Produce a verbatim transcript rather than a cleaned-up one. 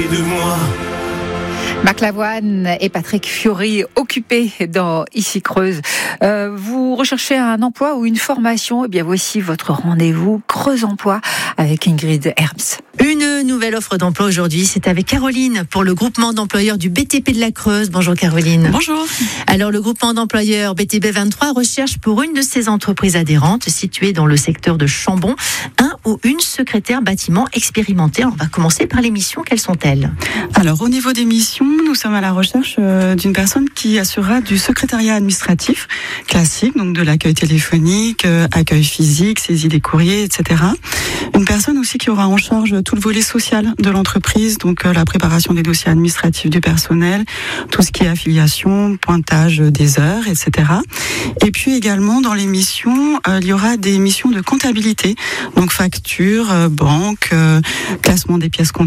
De moi. Marc Lavoine et Patrick Fiori occupés dans Ici Creuse. Euh, vous recherchez un emploi ou une formation? Eh bien, voici votre rendez-vous Creuse Emploi avec Ingrid Herbst. Une nouvelle offre d'emploi aujourd'hui, c'est avec Caroline pour le groupement d'employeurs du B T P de la Creuse. Bonjour Caroline. Bonjour. Alors le groupement d'employeurs B T P vingt-trois recherche pour une de ses entreprises adhérentes située dans le secteur de Chambon un ou une secrétaire bâtiment expérimentée. On va commencer par les missions, quelles sont-elles? Alors au niveau des missions, nous sommes à la recherche euh, d'une personne qui assurera du secrétariat administratif classique, donc de l'accueil téléphonique, euh, accueil physique, saisie des courriers, et cetera. Une personne aussi qui aura en charge tout le volet social de l'entreprise, donc euh, la préparation des dossiers administratifs du personnel, tout ce qui est affiliation, pointage des heures, et cetera. Et puis également dans les missions, euh, il y aura des missions de comptabilité, donc facture, euh, banque, euh, classement des pièces comptables,